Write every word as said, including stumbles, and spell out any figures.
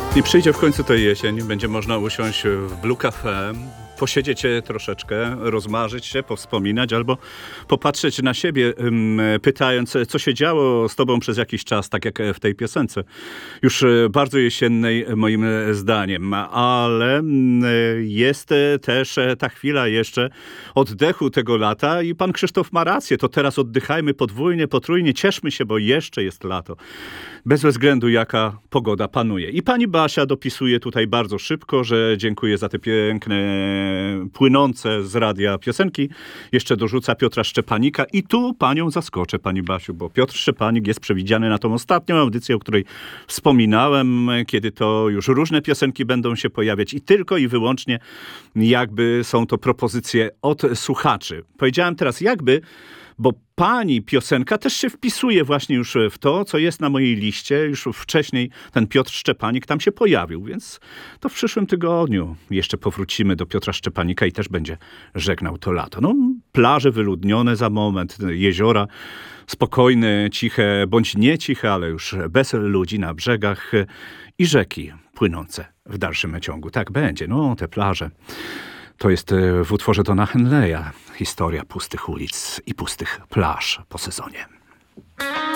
I przyjdzie w końcu ta jesień, będzie można usiąść w Blue Cafe, posiedzieć troszeczkę, rozmarzyć się, powspominać albo popatrzeć na siebie, pytając, co się działo z tobą przez jakiś czas, tak jak w tej piosence. Już bardzo jesiennej moim zdaniem, ale jest też ta chwila jeszcze oddechu tego lata i pan Krzysztof ma rację, to teraz oddychajmy podwójnie, potrójnie, cieszmy się, bo jeszcze jest lato. Bez względu jaka pogoda panuje. I pani Basia dopisuje tutaj bardzo szybko, że dziękuję za te piękne, płynące z radia piosenki. Jeszcze dorzuca Piotra Szczepanika i tu panią zaskoczę, pani Basiu, bo Piotr Szczepanik jest przewidziany na tą ostatnią audycję, o której wspominałem, kiedy to już różne piosenki będą się pojawiać i tylko i wyłącznie jakby są to propozycje od słuchaczy. Powiedziałem teraz jakby, bo pani piosenka też się wpisuje właśnie już w to, co jest na mojej liście. Już wcześniej ten Piotr Szczepanik tam się pojawił, więc to w przyszłym tygodniu jeszcze powrócimy do Piotra Szczepanika i też będzie żegnał to lato. No, plaże wyludnione za moment, jeziora spokojne, ciche, bądź nie ciche, ale już bez ludzi na brzegach i rzeki płynące w dalszym ciągu. Tak będzie, no te plaże. To jest w utworze Dona Henleya historia pustych ulic i pustych plaż po sezonie.